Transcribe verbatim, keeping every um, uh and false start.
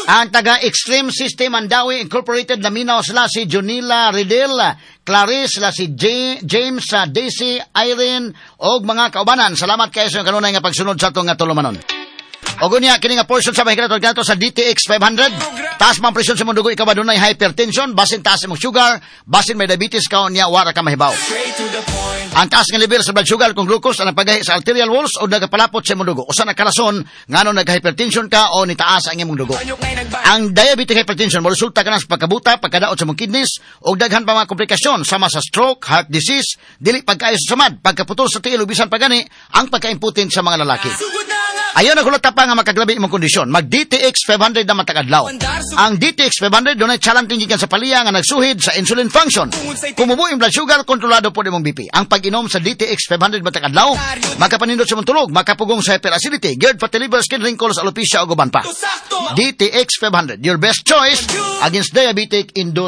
Ang taga Extreme System Andawi Incorporated naminaw sila si Junila Riddle, Clarice, sila si J- James, uh, Daisy, Irene, og mga kaubanan. Salamat kayo sa kanunay nga pagsunod sa itong nga tulumanon. O gunya, kini nga portion sa mahigalato gato sa D T X five hundred. Taas mang presyon sa mundugo, ikaw ba dunay hypertension, basin taas imong sugar, basin may diabetes ka, niya wara ka mahibaw. Ang taas ng level sa blood sugar kung glucose ang nagpagahi sa arterial walls o nagapalapot sa imong dugo. Usa na karason ngano nagka-hypertension ka o nitaas ang imong dugo. Ang diabetic hypertension mo resulta kana sa pagkabuta, pagkadaot sa imong kidneys o daghan pa mga komplikasyon sama sa stroke, heart disease, dili pagkayo sa samad, pagkaputol sa tiil bisan pagani ang pagka-impotent sa mga lalaki. Ayon nagulat pa nga makagrabe imong kondisyon. Mag D T X five hundred na matakadlaw. Ang D T X five hundred dunay challenge gikan sa paliya nga nagsuhid sa insulin function. Kumubo yung blood sugar, kontrolado po imong B P. Ang pag-inom sa D T X five hundred matakadlaw, makapanindot sa imong tulog, makapugong sa hyperacidity, GERD, fatty liver, skin wrinkles, alopecia o guban pa. D T X five hundred, your best choice against diabetic induced